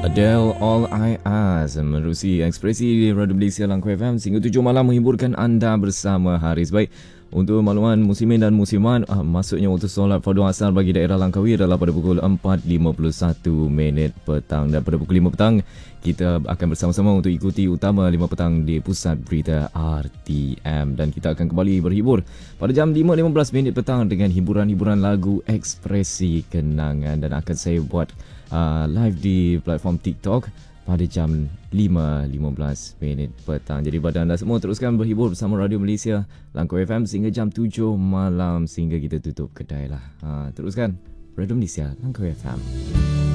Adele All I Ask menerusi ekspresi Radio Malaysia Langkau FM sehingga 7 malam menhiburkan anda bersama Haris. Baik, untuk makluman muslimin dan muslimat, maksudnya waktu solat fardu asar bagi daerah Langkawi adalah pada pukul 4.51 petang, dan pada pukul 5 petang kita akan bersama-sama untuk ikuti utama 5 petang di Pusat Berita RTM, dan kita akan kembali berhibur pada jam 5.15 petang dengan hiburan-hiburan lagu ekspresi kenangan, dan akan saya buat live di platform TikTok pada jam 5.15 petang. Jadi pada anda semua teruskan berhibur bersama Radio Malaysia Langkau FM sehingga jam 7 malam, sehingga kita tutup kedai lah. Teruskan Radio Malaysia Langkau FM.